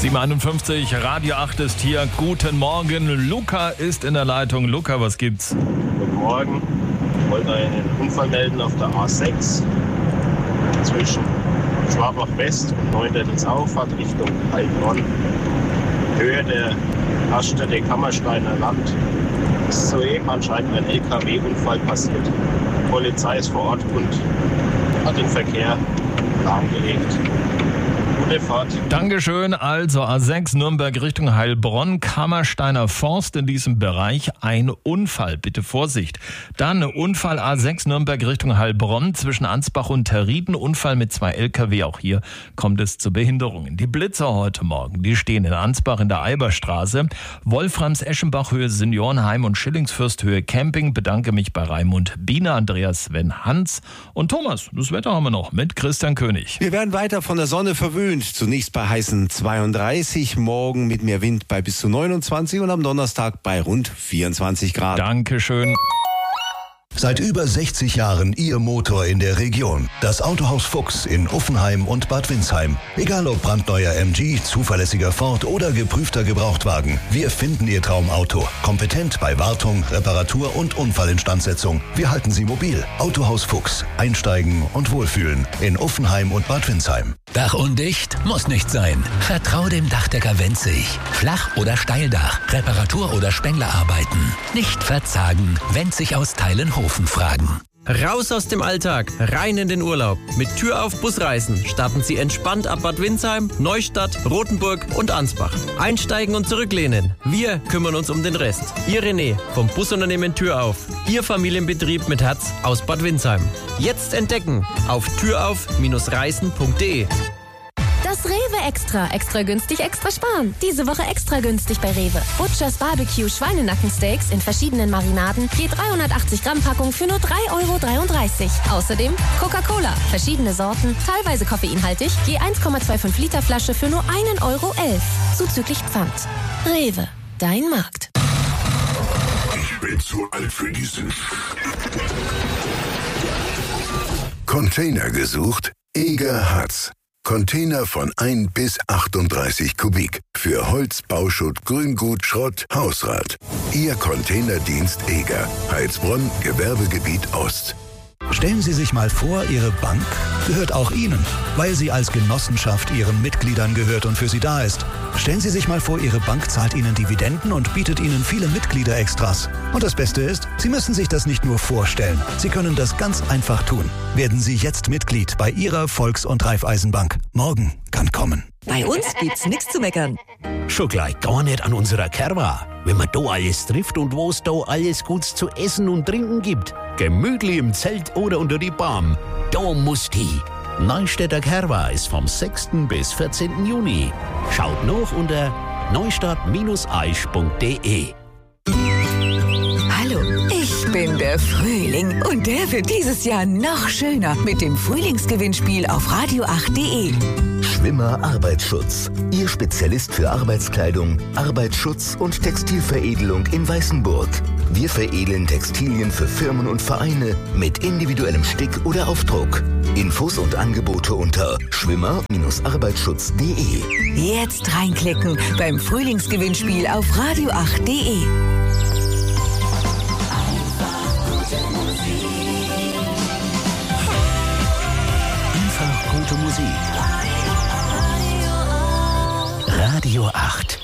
7:51, Radio 8 ist hier. Guten Morgen, Luca ist in der Leitung. Luca, was gibt's? Guten Morgen. Ich wollte einen Unfall melden auf der A6 zwischen Schwabach West und Neundettelsau-Fahrt Richtung Heilbronn. Höhe der Raststätte Kammersteiner Land ist soeben anscheinend ein LKW-Unfall passiert. Die Polizei ist vor Ort und hat den Verkehr lahmgelegt. Gute Fahrt. Dankeschön. Also A6 Nürnberg Richtung Heilbronn, Kammersteiner Forst, in diesem Bereich ein Unfall. Bitte Vorsicht. Dann Unfall A6 Nürnberg Richtung Heilbronn zwischen Ansbach und Terriden. Unfall mit 2 LKW. Auch hier kommt es zu Behinderungen. Die Blitzer heute Morgen, die stehen in Ansbach in der Eiberstraße. Wolframs-Eschenbach Höhe Seniorenheim und Schillingsfürst Höhe Camping. Bedanke mich bei Raimund Biene, Andreas Sven Hans und Thomas. Das Wetter haben wir noch mit Christian König. Wir werden weiter von der Sonne verwöhnt. Zunächst bei heißen 32, morgen mit mehr Wind bei bis zu 29 und am Donnerstag bei rund 24 Grad. Dankeschön. Seit über 60 Jahren Ihr Motor in der Region. Das Autohaus Fuchs in Uffenheim und Bad Windsheim. Egal ob brandneuer MG, zuverlässiger Ford oder geprüfter Gebrauchtwagen. Wir finden Ihr Traumauto. Kompetent bei Wartung, Reparatur und Unfallinstandsetzung. Wir halten Sie mobil. Autohaus Fuchs. Einsteigen und wohlfühlen. In Uffenheim und Bad Windsheim. Dach undicht? Muss nicht sein. Vertrau dem Dachdecker Wenzig. Flach- oder Steildach, Reparatur- oder Spenglerarbeiten. Nicht verzagen. Wenzig aus Teilenhofen fragen. Raus aus dem Alltag, rein in den Urlaub. Mit Tür auf Busreisen starten Sie entspannt ab Bad Windsheim, Neustadt, Rothenburg und Ansbach. Einsteigen und zurücklehnen. Wir kümmern uns um den Rest. Ihr René vom Busunternehmen Tür auf. Ihr Familienbetrieb mit Herz aus Bad Windsheim. Jetzt entdecken auf türauf-reisen.de. Das Rewe Extra. Extra günstig, extra sparen. Diese Woche extra günstig bei Rewe. Butchers Barbecue Schweinenackensteaks in verschiedenen Marinaden. Je 380 Gramm Packung für nur 3,33 €. Außerdem Coca-Cola. Verschiedene Sorten, teilweise koffeinhaltig. Je 1,25 Liter Flasche für nur 1,11 €. Zuzüglich Pfand. Rewe. Dein Markt. Ich bin zu alt für diesen Container gesucht? Eger hat's. Container von 1 bis 38 Kubik. Für Holz, Bauschutt, Grüngut, Schrott, Hausrat. Ihr Containerdienst Eger. Heilsbronn, Gewerbegebiet Ost. Stellen Sie sich mal vor, Ihre Bank gehört auch Ihnen, weil sie als Genossenschaft Ihren Mitgliedern gehört und für sie da ist. Stellen Sie sich mal vor, Ihre Bank zahlt Ihnen Dividenden und bietet Ihnen viele Mitgliederextras. Und das Beste ist, Sie müssen sich das nicht nur vorstellen. Sie können das ganz einfach tun. Werden Sie jetzt Mitglied bei Ihrer Volks- und Raiffeisenbank. Morgen kann kommen. Bei uns gibt's nichts zu meckern. Schon gleich gar nicht an unserer Kerwa. Wenn man da alles trifft und wo es da alles Gutes zu essen und trinken gibt. Gemütlich im Zelt oder unter die Baum. Da muss die. Neustädter Kerwa ist vom 6. bis 14. Juni. Schaut nach unter neustadt-aisch.de. Hallo, ich bin der Frühling und der wird dieses Jahr noch schöner mit dem Frühlingsgewinnspiel auf radio8.de. Schwimmer Arbeitsschutz. Ihr Spezialist für Arbeitskleidung, Arbeitsschutz und Textilveredelung in Weißenburg. Wir veredeln Textilien für Firmen und Vereine mit individuellem Stick oder Aufdruck. Infos und Angebote unter schwimmer-arbeitsschutz.de. Jetzt reinklicken beim Frühlingsgewinnspiel auf radio8.de. Einfach gute Musik. Radio 8.